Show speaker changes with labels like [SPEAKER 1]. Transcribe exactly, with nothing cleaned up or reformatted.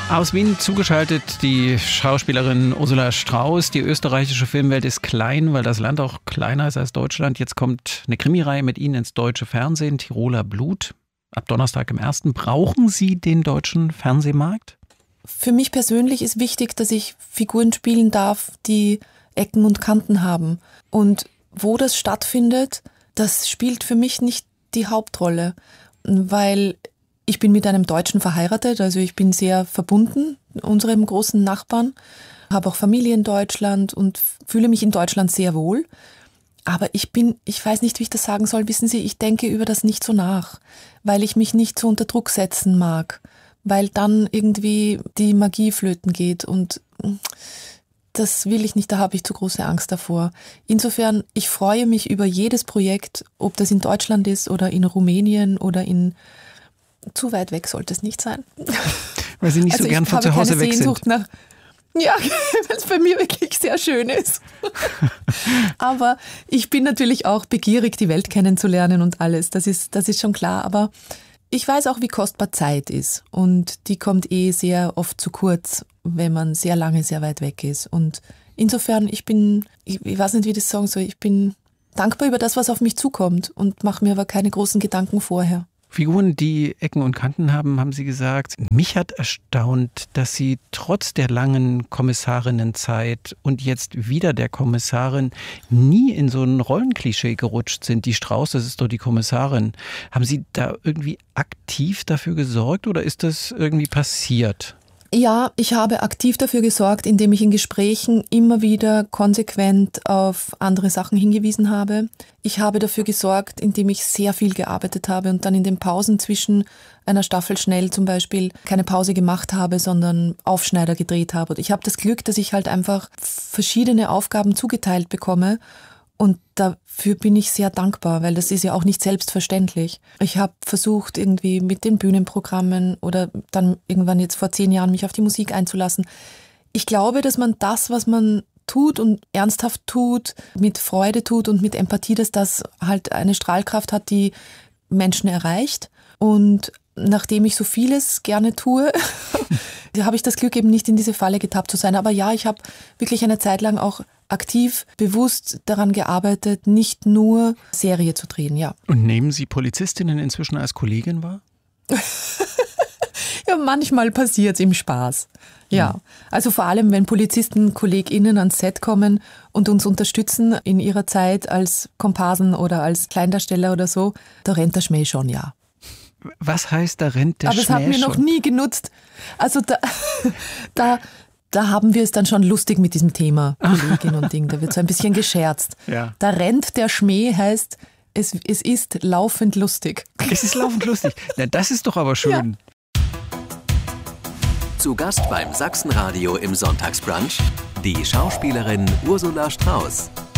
[SPEAKER 1] Aus Wien zugeschaltet die Schauspielerin Ursula Strauß. Die österreichische Filmwelt ist klein, weil das Land auch kleiner ist als Deutschland. Jetzt kommt eine Krimireihe mit Ihnen ins deutsche Fernsehen, Tiroler Blut. Ab Donnerstag im ersten Brauchen Sie den deutschen Fernsehmarkt?
[SPEAKER 2] Für mich persönlich ist wichtig, dass ich Figuren spielen darf, die Ecken und Kanten haben. Und wo das stattfindet, das spielt für mich nicht die Hauptrolle, weil ich bin mit einem Deutschen verheiratet, also ich bin sehr verbunden, unserem großen Nachbarn, habe auch Familie in Deutschland und fühle mich in Deutschland sehr wohl. Aber ich bin, ich weiß nicht, wie ich das sagen soll, wissen Sie, ich denke über das nicht so nach, weil ich mich nicht so unter Druck setzen mag, weil dann irgendwie die Magie flöten geht und das will ich nicht, da habe ich zu große Angst davor. Insofern, ich freue mich über jedes Projekt, ob das in Deutschland ist oder in Rumänien oder in zu weit weg sollte es nicht sein.
[SPEAKER 1] Weil Sie nicht also so gern von zu Hause weg sind.
[SPEAKER 2] Nach, ja, weil es bei mir wirklich sehr schön ist. Aber ich bin natürlich auch begierig, die Welt kennenzulernen und alles. Das ist, das ist schon klar. Aber ich weiß auch, wie kostbar Zeit ist. Und die kommt eh sehr oft zu kurz, wenn man sehr lange, sehr weit weg ist. Und insofern, ich bin, ich, ich weiß nicht, wie ich das sagen soll, ich bin dankbar über das, was auf mich zukommt und mache mir aber keine großen Gedanken vorher.
[SPEAKER 1] Figuren, die Ecken und Kanten haben, haben Sie gesagt. Mich hat erstaunt, dass Sie trotz der langen Kommissarinnenzeit und jetzt wieder der Kommissarin nie in so ein Rollenklischee gerutscht sind. Die Strauß, das ist doch die Kommissarin. Haben Sie da irgendwie aktiv dafür gesorgt oder ist das irgendwie passiert?
[SPEAKER 2] Ja, ich habe aktiv dafür gesorgt, indem ich in Gesprächen immer wieder konsequent auf andere Sachen hingewiesen habe. Ich habe dafür gesorgt, indem ich sehr viel gearbeitet habe und dann in den Pausen zwischen einer Staffel schnell zum Beispiel keine Pause gemacht habe, sondern Aufschneider gedreht habe. Und ich habe das Glück, dass ich halt einfach verschiedene Aufgaben zugeteilt bekomme. Und dafür bin ich sehr dankbar, weil das ist ja auch nicht selbstverständlich. Ich habe versucht, irgendwie mit den Bühnenprogrammen oder dann irgendwann jetzt vor zehn Jahren mich auf die Musik einzulassen. Ich glaube, dass man das, was man tut und ernsthaft tut, mit Freude tut und mit Empathie, dass das halt eine Strahlkraft hat, die Menschen erreicht. Und nachdem ich so vieles gerne tue, habe ich das Glück, eben nicht in diese Falle getappt zu sein. Aber ja, ich habe wirklich eine Zeit lang auch aktiv, bewusst daran gearbeitet, nicht nur Serie zu drehen, ja.
[SPEAKER 1] Und nehmen Sie Polizistinnen inzwischen als Kollegin wahr?
[SPEAKER 2] Ja, manchmal passiert es im Spaß. Ja, also vor allem, wenn Polizisten, KollegInnen ans Set kommen und uns unterstützen in ihrer Zeit als Komparsen oder als Kleindarsteller oder so, da rennt der Schmäh schon, ja.
[SPEAKER 1] Was heißt, da rennt der Schmäh schon?
[SPEAKER 2] Aber es hat mir noch nie genutzt. Also da, da, da haben wir es dann schon lustig mit diesem Thema, Kollegin und Ding. Da wird so ein bisschen gescherzt.
[SPEAKER 1] Ja.
[SPEAKER 2] Da rennt der Schmäh heißt, es, es ist laufend lustig.
[SPEAKER 1] Es ist laufend lustig. Na, das ist doch aber schön. Ja.
[SPEAKER 3] Zu Gast beim Sachsenradio im Sonntagsbrunch die Schauspielerin Ursula Strauß.